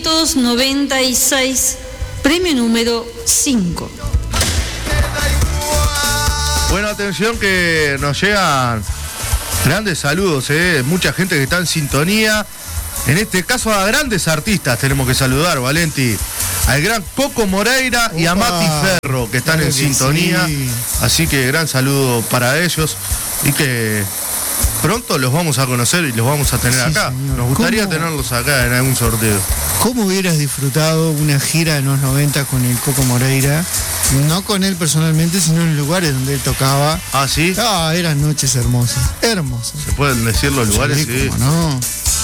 1996, premio número 5. Bueno, atención que nos llegan grandes saludos, mucha gente que está en sintonía. En este caso a grandes artistas tenemos que saludar, Valenti. Al gran Coco Moreira y a Mati Ferro, que están en sintonía. Sí. Así que gran saludo para ellos y que pronto los vamos a conocer y los vamos a tener acá. Señor. Nos gustaría tenerlos acá en algún sorteo. ¿Cómo hubieras disfrutado una gira en los 90 con el Coco Moreira? No con él personalmente, sino en lugares donde él tocaba. ¿Ah, sí? Eran noches hermosas, hermosas. ¿Se pueden decir los lugares? Sí. ¿Cómo no?